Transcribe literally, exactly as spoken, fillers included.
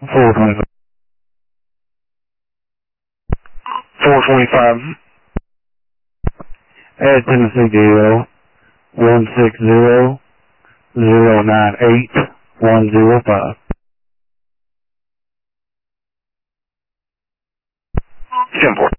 four twenty-five. four twenty-five. Add Tennessee Gale one six zero zero nine eight one zero five. ten four.